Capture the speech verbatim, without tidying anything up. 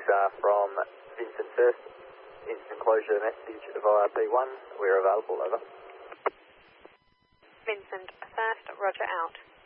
uh, from Vincent First. Instant closure message via P one. We're available, over. Vincent First, roger out.